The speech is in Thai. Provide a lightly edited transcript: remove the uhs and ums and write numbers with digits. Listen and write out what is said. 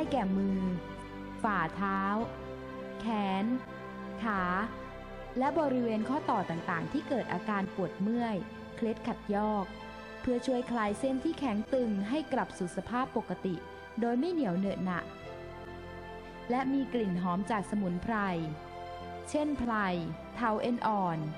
แก่มือฝ่าเท้าแขนขาและบริเวณข้อต่อต่างๆที่เกิดอาการปวดเมื่อยเคล็ดขัดยอกเพื่อช่วยคลายเส้นที่แข็งตึงให้กลับสู่สภาพปกติโดยไม่เหนียวเหนอะหนะและมีกลิ่นหอมจากสมุนไพรเช่นไพรเทาเอ็นอ่อน